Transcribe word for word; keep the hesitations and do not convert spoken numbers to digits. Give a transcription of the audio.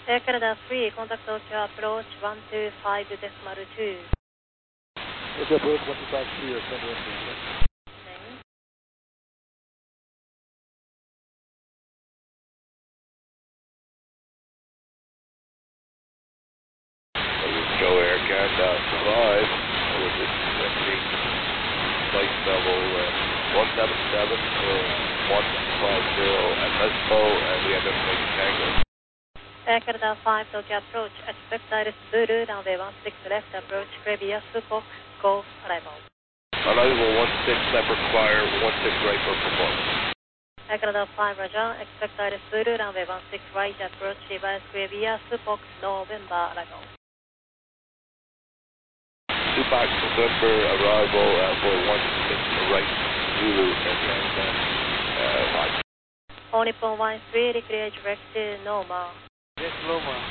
Air Canada three, contact Tokyo approach one two five decimal two. Tokyo approach one two five two, or send in please. Go Air Canada five, with this ending flight level uh, one seven seven or one five zero at Lesbo, and we have information Tango. Air Canada five, Tokyo approach, expect Iris Zulu, runway one six left, approach previous Fox, go arrival. Arrival one six left require one six right for performance. Air Canada five, Roger, expect Iris Zulu, runway one six right, approach reverse previous Fox, November arrival. Tupac November arrival uh, for one six right Zulu, and then uh, five. All Nippon one three, declare direct to Noma. Yes, Loma.